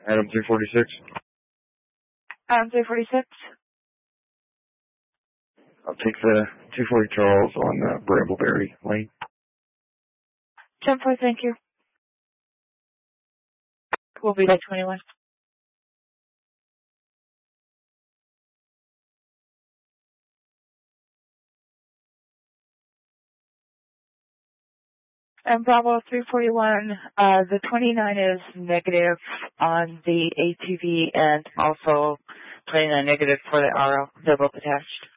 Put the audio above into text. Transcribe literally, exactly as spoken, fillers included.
Adam three forty-six. Adam three forty-six. I'll take the two forty Charles on uh, Brambleberry Lane. ten four, thank you. We'll be at twenty-one. And Bravo three forty-one, uh, the twenty-nine is negative on the A T V and also twenty-nine negative for the R O. They're both attached.